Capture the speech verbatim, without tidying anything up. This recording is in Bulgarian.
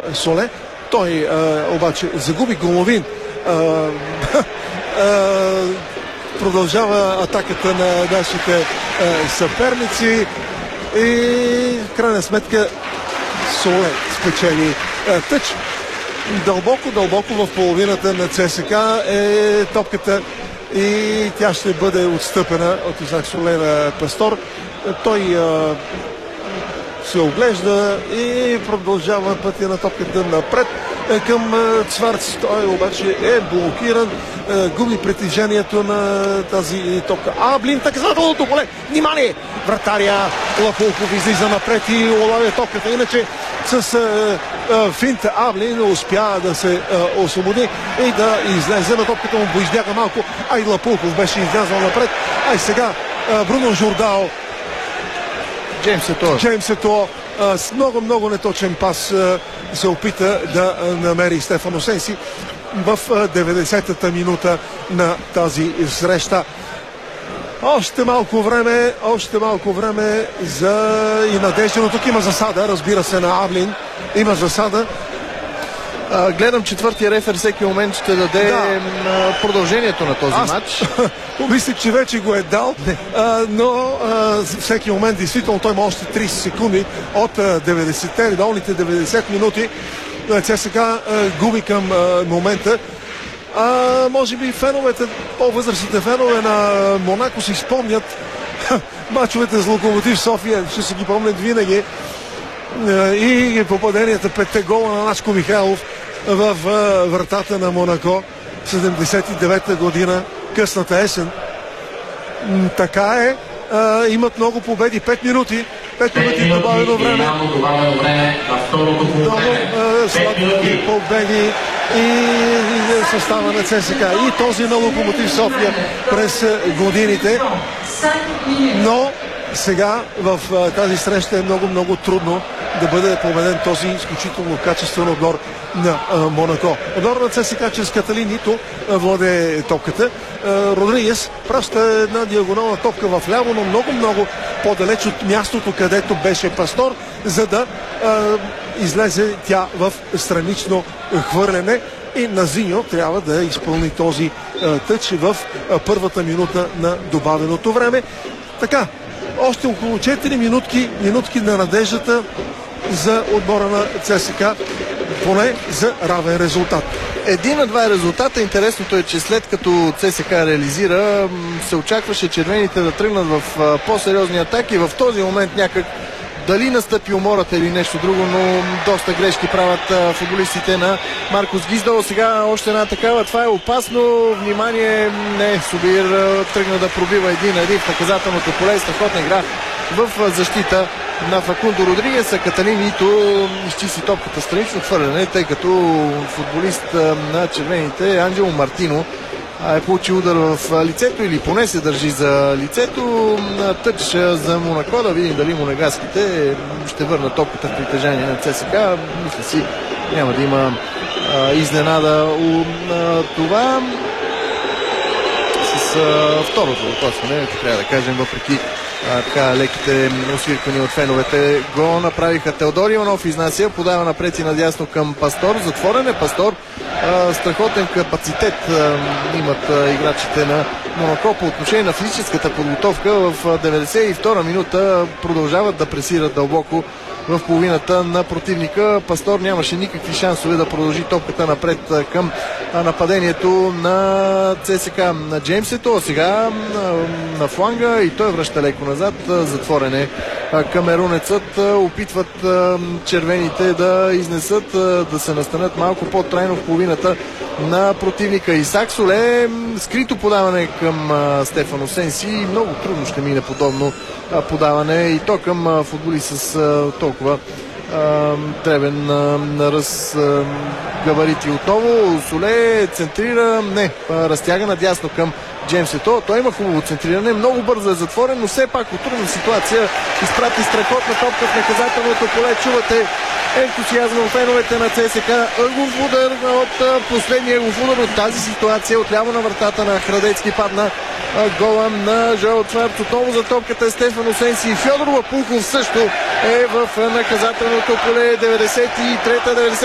Соле. Той а, обаче загуби Головин. А, а, продължава атаката на нашите а, съперници и в крайна сметка Соле спечели а, тъч. Дълбоко, дълбоко в половината на ЦСКА е топката и тя ще бъде отстъпена от Изак Соле на Пастор. Той а, се оглежда и продължава пътя на топката напред към Цварц. Той обаче е блокиран, губи притежанието на тази топка. А, блин, наказателното поле! Внимание! Вратаря Лапулков излиза напред и улавя топката. Иначе с а, а, финта Аблин успя да се а, освободи и да излезе на топката му. Боизбяга малко, а и Лапулков беше излязъл напред. А и сега а, Бруно Жордао Джеймс Ето. Джеймс Ето с много-много неточен пас а, се опита да а, намери Стефано Сенси в деветдесетата минута на тази среща. Още малко време, още малко време за и надежда, но тук има засада, разбира се, на Аблин. Има засада. А, гледам четвъртия рефер всеки момент ще даде да. продължението на този Аз... матч. Помислих, че вече го е дал, а, но а, всеки момент действително той има още трийсет секунди от деветдесетте, долните деветдесет минути. ЦСКА губи към а, момента. А, може би феновете, по-възрастните фенове на Монако си спомнят мачовете с Локомотив София, ще си ги помнят винаги. И попаденията, петте гола на Начко Михайлов в вратата на Монако седемдесет и девета година, късната есен. Така е. А, имат много победи. пет минути. пет минути добавено време. Много слаби победи и състава на ЦСКА. И този на Локомотив София през годините. Но сега в тази среща е много-много трудно да бъде победен този изключително качествен отбор на а, Монако. Отбор на ЦСКА чрез Каталин нито владее топката. А, Родригес праща една диагонална топка в ляво, но много-много по-далеч от мястото, където беше Пастор, за да а, излезе тя в странично хвърляне. И Назиньо трябва да изпълни този а, тъч в а, първата минута на добавеното време. Така, още около четири минутки, минутки на надеждата за отбора на ЦСКА, поне за равен резултат. Един на два е резултата. Интересното е, че след като ЦСКА реализира, се очакваше червените да тръгнат в по-сериозни атаки. В този момент някак дали настъпи умората или нещо друго, но доста грешки правят футболистите на Маркос Гиздал. Сега още една такава. Това е опасно. Внимание, не, Собир тръгна да пробива един на един в наказателното поле. Страхотна игра в защита на Факундо Родригес, а Каталин Ито изчисти топката странично хвърляне, тъй като футболист на червените Анджело Мартино е получил удар в лицето или поне се държи за лицето. Тъч за Монако, да видим дали монегаските ще върнат топката в притежание на ЦСКА. Мисля си, няма да има а, изненада у а, това. С а, второто докосване, трябва да кажем, въпреки А, така леките освиркани от феновете, го направиха. Теодор Иванов изнася, подава напред и надясно към Пастор. Затворен е Пастор. А, страхотен капацитет а, имат а, играчите на Монако по отношение на физическата подготовка. В деветдесет и втора минута продължават да пресират дълбоко в половината на противника. Пастор нямаше никакви шансове да продължи топката напред към нападението на ЦСКА. На Джеймсето, сега на фланга и той връща леко назад. Затворен е камерунецът. Опитват червените да изнесат, да се настанат малко по-трайно в половината на противника. Исак Соле, скрито подаване към Стефано Сенси. Много трудно ще мине подобно подаване и то към футболист с толкова дребен раз габарити. Отново Соле центрира, не, разтяга надясно към Джеймсето. Той има хубаво центриране, много бързо е затворен, но все пак от трудна ситуация изпрати страхотна топка в наказателното поле. Чувате ентусиазма от феновете на ЦСКА. Ъгов удар от последния ъгов удар от тази ситуация. Отляво на вратата на Храдецки падна гола на Жоел Цварц. Отново за топката е Стефано Сенси и Фьодор Лапулков също е в наказателното поле. деветдесет и трета деветдесет